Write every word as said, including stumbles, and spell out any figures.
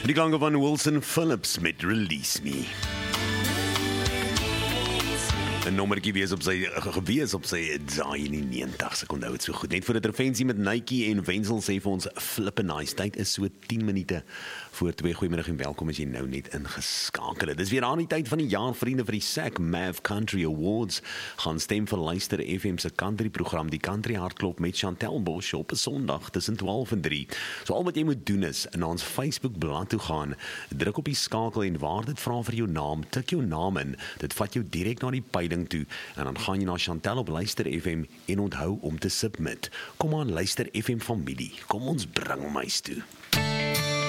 Die klanke van Wilson Phillips met Release Me. 'n nommertjie wees op sy gewees op sy daai in die negentig, ek onthou dit so goed. Net voor 'n intervensie met Nike en Wenzel sê vir ons flippe nice. Tyd is so tien minute voor twee. Goeiemiddag en welkom as jy nou net ingeskakel het. Dis weer aan die tyd van die jaar, vriende vir die S A C Mav Country Awards. Gaan stem vir Luister F M se country program, die Country Hartklop met Chantel Bosch op 'n Sondag tussen twaalf en drie. So al wat jy moet doen is in ons Facebook bladsy toe gaan, druk op die skakel en waar dit vra vir jou naam, tik jou naam in. Dit vat jou direk na die peiling toe en dan gaan jy na Chantel op Luister F M en onthou om te submit. Kom aan Luister F M familie, kom ons bring hom huis toe.